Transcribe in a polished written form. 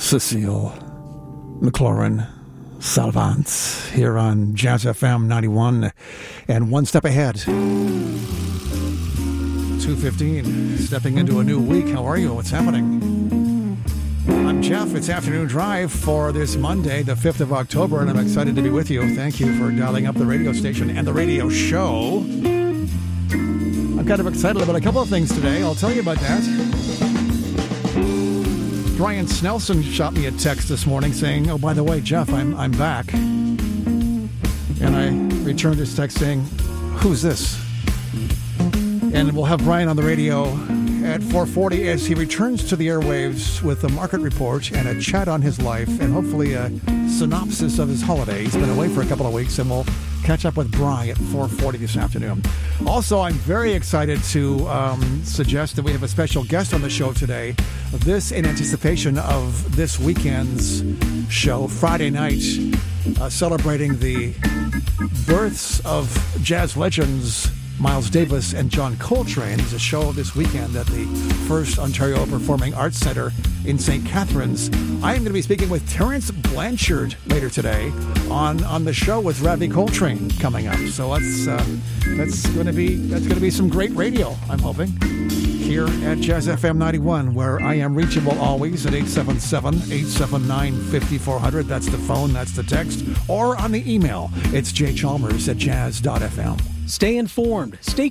Cecile McLaurin Salvant here on Jazz FM 91 and one step ahead. 2:15, stepping into a new week. How are you? What's happening? I'm Jeff. It's Afternoon Drive for this Monday, the 5th of October, and I'm excited to be with you. Thank you for dialing up the radio station and the radio show. I'm kind of excited about a couple of things today. I'll tell you about that. Brian Snelson shot me a text this morning saying, oh, by the way, Jeff, I'm back. And I returned his text saying, who's this? And we'll have Brian on the radio at 4:40 as he returns to the airwaves with a market report and a chat on his life and hopefully a synopsis of his holiday. He's been away for a couple of weeks, and we'll catch up with Brian at 4:40 this afternoon. Also, I'm very excited to suggest that we have a special guest on the show today. This in anticipation of this weekend's show, Friday night, celebrating the births of jazz legends Miles Davis and John Coltrane. There's a show this weekend at the First Ontario Performing Arts Centre in St. Catharines. I am going to be speaking with Terence Blanchard later today on the show with Ravi Coltrane coming up. So that's going to be some great radio, I'm hoping, here at Jazz FM 91, where I am reachable always at 877-879-5400. That's the phone, that's the text, or on the email. It's jchalmers@jazz.fm. Stay informed, stay